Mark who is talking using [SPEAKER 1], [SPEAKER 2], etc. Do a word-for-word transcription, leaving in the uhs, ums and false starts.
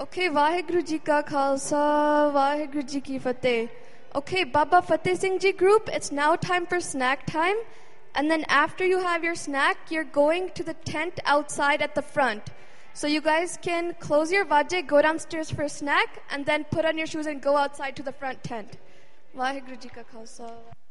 [SPEAKER 1] Okay, Vaheguru Ji Ka Khalsa, Vaheguru Ji Ki Fateh. Okay, Baba Fateh Singh Ji group, it's now time for snack time. And then after you have your snack, you're going to the tent outside at the front. So you guys can close your vajay, go downstairs for a snack, and then put on your shoes and go outside to the front tent. Vaheguru Ji Ka Khalsa.